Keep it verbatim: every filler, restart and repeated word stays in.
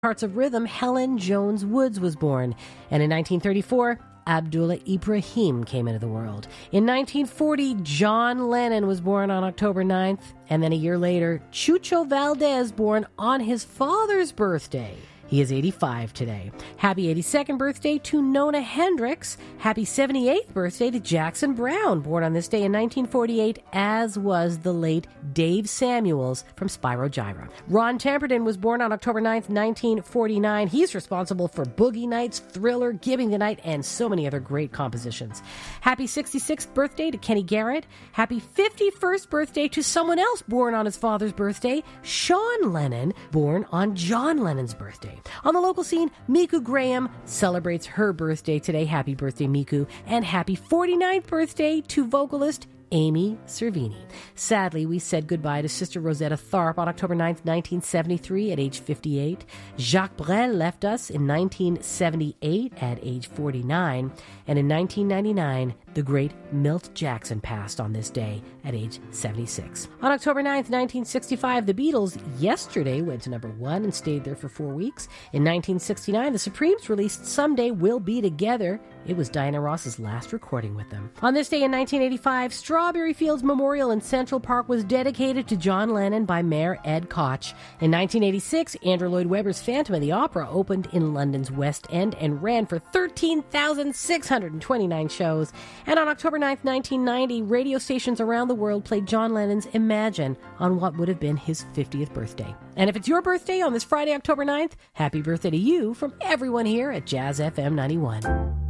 Hearts of Rhythm, Helen Jones Woods was born. And in nineteen thirty-four, Abdullah Ibrahim came into the world. In nineteen forty, John Lennon was born on October ninth. And then a year later, Chucho Valdez, born on his father's birthday. He is eighty-five today. Happy eighty-second birthday to Nona Hendrix. Happy seventy-eighth birthday to Jackson Browne, born on this day in nineteen forty-eight, as was the late Dave Samuels from Spyro Gyra. Ron Temperton was born on October ninth, nineteen forty-nine. He's responsible for Boogie Nights, Thriller, Giving the Night, and so many other great compositions. Happy sixty-sixth birthday to Kenny Garrett. Happy fifty-first birthday to someone else born on his father's birthday, Sean Lennon, born on John Lennon's birthday. On the local scene, Miku Graham celebrates her birthday today. Happy birthday, Miku. And happy forty-ninth birthday to vocalist Amy Cervini. Sadly, we said goodbye to Sister Rosetta Tharpe on October ninth, nineteen seventy-three at age fifty-eight. Jacques Brel left us in nineteen seventy-eight at age forty-nine. And in nineteen ninety-nine, the great Milt Jackson passed on this day at age seventy-six. On October ninth, nineteen sixty-five, the Beatles yesterday went to number one and stayed there for four weeks. In nineteen sixty-nine, the Supremes released Someday We'll Be Together. It was Diana Ross's last recording with them. On this day in nineteen eighty-five, Strawberry Fields Memorial in Central Park was dedicated to John Lennon by Mayor Ed Koch. In nineteen eighty-six, Andrew Lloyd Webber's Phantom of the Opera opened in London's West End and ran for thirteen thousand six hundred twenty-nine shows. And on October ninth, nineteen ninety, radio stations around the world played John Lennon's Imagine on what would have been his fiftieth birthday. And if it's your birthday on this Friday, October ninth, happy birthday to you from everyone here at Jazz F M ninety-one.